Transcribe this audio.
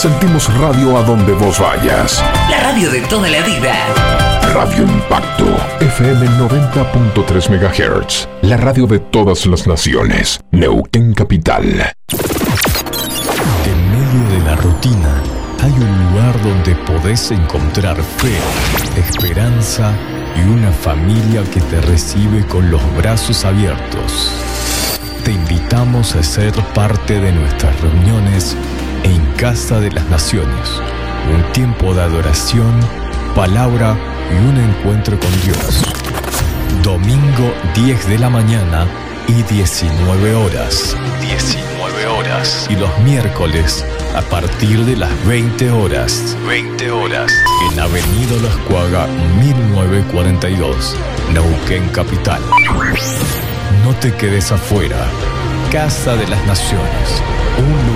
Sentimos radio a donde vos vayas. La radio de toda la vida. Radio Impacto, FM 90.3 MHz. La radio de todas las naciones. Neuquén Capital. En medio de la rutina, hay un lugar donde podés encontrar fe, esperanza y una familia que te recibe con los brazos abiertos. Te invitamos a ser parte de nuestras reuniones en Casa de las Naciones. Un tiempo de adoración, palabra y un encuentro con Dios. Domingo 10 de la mañana y 19 horas. 19 horas. Y los miércoles a partir de las 20 horas. 20 horas. En Avenida Las Cuagas 1942, Neuquén Capital. No te quedes afuera. Casa de las Naciones. Un lugar